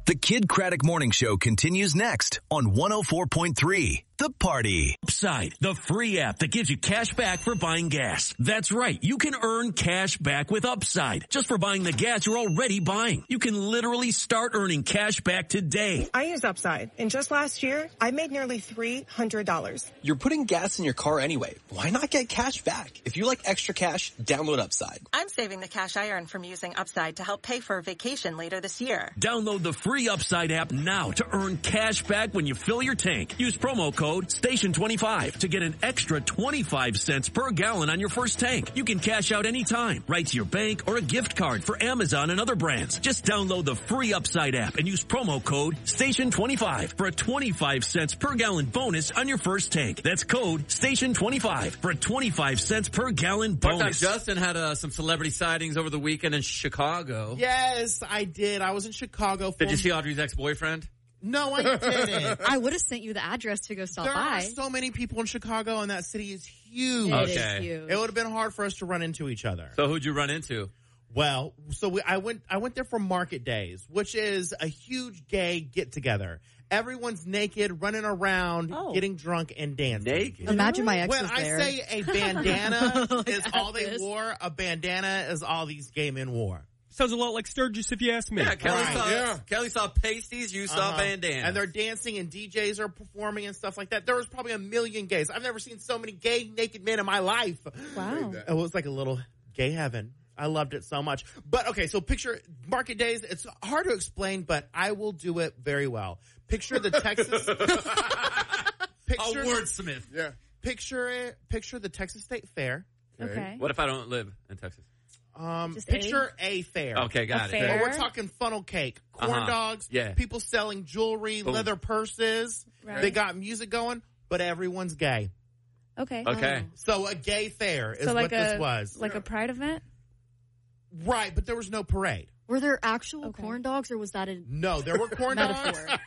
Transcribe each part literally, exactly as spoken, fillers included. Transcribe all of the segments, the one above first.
The Kid Craddock Morning Show continues next on one oh four point three. The Party. Upside, the free app that gives you cash back for buying gas. That's right. You can earn cash back with Upside just for buying the gas you're already buying. You can literally start earning cash back today. I use Upside, and just last year, I made nearly three hundred dollars. You're putting gas in your car anyway. Why not get cash back? If you like extra cash, download Upside. I'm saving the cash I earn from using Upside to help pay for a vacation later this year. Download the free Upside app now to earn cash back when you fill your tank. Use promo code Station twenty-five to get an extra twenty-five cents per gallon on your first tank. You can cash out anytime, right to your bank or a gift card for Amazon and other brands. Just download the free Upside app and use promo code Station twenty-five for a twenty-five cents per gallon bonus on your first tank. That's code Station twenty-five for a twenty-five cents per gallon bonus. Justin had uh, some celebrity sightings over the weekend in Chicago. Yes, I did. I was in Chicago. For Did you see Audrey's ex-boyfriend? No, I didn't. I would have sent you the address to go stop there by. There are so many people in Chicago, and that city is huge. It okay. is huge. It would have been hard for us to run into each other. So who'd you run into? Well, so we, I went. I went there for Market Days, which is a huge gay get together. Everyone's naked, running around, oh. getting drunk, and dancing. Naked? Imagine my ex When was I there. say a bandana Like is all they this. wore, a bandana is all these gay men wore. Sounds a lot like Sturgis, if you ask me. Yeah, Kelly, Right. saw, Yeah. Kelly saw pasties, you saw Uh-huh. bandanas. And they're dancing and D Js are performing and stuff like that. There was probably a million gays. I've never seen so many gay naked men in my life. Wow. It was like a little gay heaven. I loved it so much. But okay, so picture Market Days. It's hard to explain, but I will do it very well. Picture the Texas. picture, a wordsmith. Yeah. Picture it. Picture the Texas State Fair. Okay. What if I don't live in Texas? Um, Just picture a, fair. Okay, got A it. fair. Well, we're talking funnel cake, corn Uh-huh. dogs, Yeah. people selling jewelry, Boom. leather purses. Right. They got music going, but everyone's gay. Okay. Okay. So a gay fair is So like what a this was. like a pride event. Right, but there was no parade. Were there actual Okay. corn dogs, or was that a No, there were corn dogs. metaphor?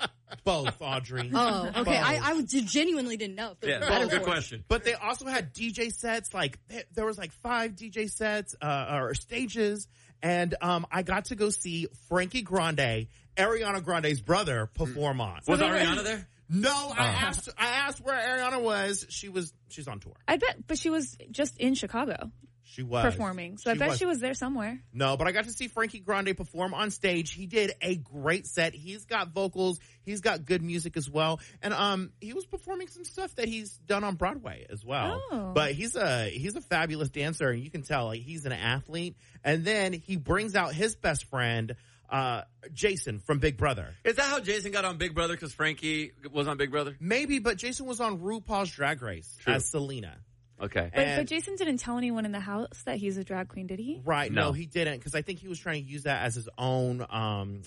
Both, Audrey. Oh, okay. Both. I, I was- genuinely didn't know. If there Yeah, was a that's a metaphor. good question. But they also had D J sets. Like th- there was like five D J sets uh, or stages, and um, I got to go see Frankie Grande, Ariana Grande's brother, perform on. Was they were- Ariana there? No, I asked. I asked where Ariana was. She was. She's on tour. I bet, but she was just in Chicago She was performing. So I bet was. she was there somewhere. No, but I got to see Frankie Grande perform on stage. He did a great set. He's got vocals. He's got good music as well. And um, he was performing some stuff that he's done on Broadway as well. Oh. But he's a he's a fabulous dancer, and you can tell like he's an athlete. And then he brings out his best friend, uh, Jason from Big Brother. Is that how Jason got on Big Brother? Because Frankie was on Big Brother? Maybe, but Jason was on RuPaul's Drag Race True. as Selena. Okay. But, And- but Jason didn't tell anyone in the house that he's a drag queen, did he? Right. No, No. he didn't, because I think he was trying to use that as his own um,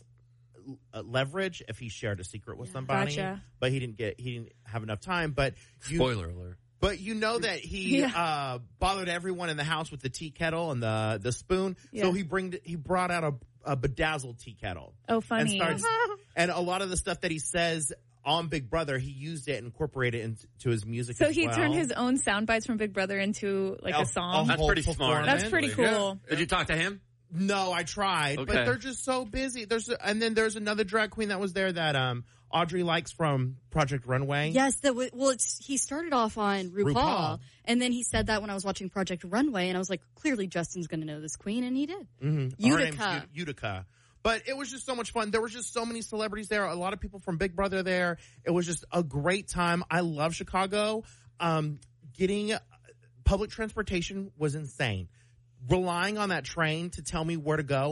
l- leverage if he shared a secret with somebody. Gotcha. But he didn't get he didn't have enough time. But you, Spoiler alert. But you know that he Yeah. uh, bothered everyone in the house with the tea kettle and the the spoon. Yeah. So he bring he brought out a, a bedazzled tea kettle. Oh, funny. And, starts, and a lot of the stuff that he says on Big Brother, he used it and incorporated it into his music. So as he well. turned his own sound bites from Big Brother into like A- a song. a That's whole pretty smart. performance. That's pretty cool. Did you talk to him? No, I tried, but Okay. they're just so busy. There's and then there's another drag queen that was there that um Audrey likes from Project Runway. Yes, that w- well, it's, he started off on RuPaul, RuPaul. and then he said that when I was watching Project Runway, and I was like, clearly Justin's going to know this queen, and he did. Mm-hmm. Her name's Utica. U- Utica. But it was just so much fun. There was just so many celebrities there. A lot of people from Big Brother there. It was just a great time. I love Chicago. Um, getting uh, public transportation was insane. Relying on that train to tell me where to go